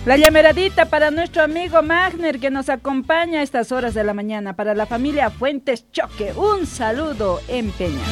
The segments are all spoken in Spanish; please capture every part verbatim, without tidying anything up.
La llameradita para nuestro amigo Magner que nos acompaña a estas horas de la mañana. Para la familia Fuentes Choque, un saludo en Peña.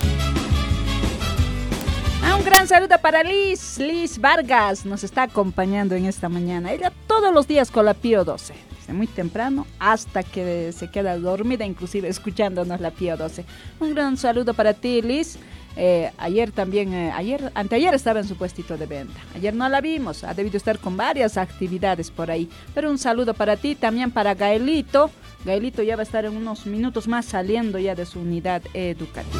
Ah, un gran saludo para Liz, Liz Vargas nos está acompañando en esta mañana. Ella todos los días con la Pío doce, desde muy temprano hasta que se queda dormida, inclusive escuchándonos la Pío doce. Un gran saludo para ti, Liz. Eh, ayer también, eh, ayer, anteayer estaba en su puestito de venta. Ayer no la vimos, ha debido estar con varias actividades por ahí. Pero un saludo para ti, también para Gaelito. Gaelito ya va a estar en unos minutos más saliendo ya de su unidad educativa.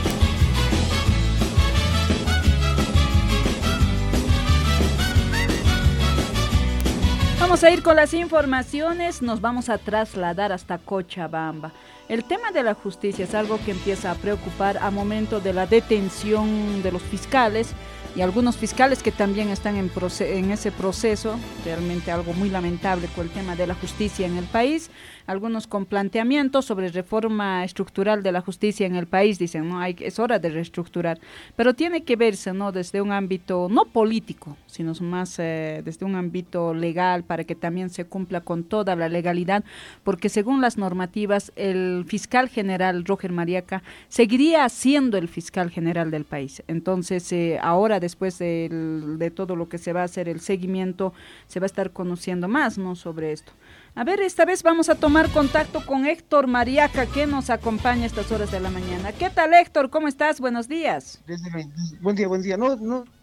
Vamos a ir con las informaciones, nos vamos a trasladar hasta Cochabamba. El tema de la justicia es algo que empieza a preocupar a momento de la detención de los fiscales y algunos fiscales que también están en, proce- en ese proceso, realmente algo muy lamentable con el tema de la justicia en el país. Algunos con planteamientos sobre reforma estructural de la justicia en el país, dicen, no, hay, es hora de reestructurar, pero tiene que verse, ¿no?, desde un ámbito no político, sino más eh, desde un ámbito legal para que también se cumpla con toda la legalidad, porque según las normativas, el fiscal general Roger Mariaca seguiría siendo el fiscal general del país. Entonces, eh, ahora después de, de todo lo que se va a hacer, el seguimiento, se va a estar conociendo más, ¿no?, sobre esto. A ver, esta vez vamos a tomar contacto con Héctor Mariaca, que nos acompaña a estas horas de la mañana. ¿Qué tal, Héctor? ¿Cómo estás? Buenos días. Desde, buen día, buen día. No, no,